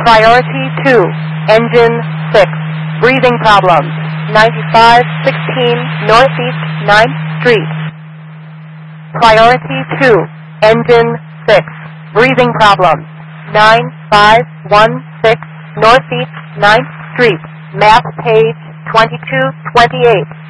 Priority 2, engine 6, breathing problems, 9516 Northeast 9th Street. Priority 2, engine 6, breathing problems, 9516 Northeast 9th Street, map page 2228.